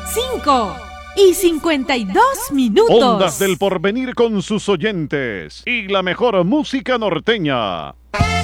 5:52. Ondas del Porvenir con sus oyentes y la mejor música norteña.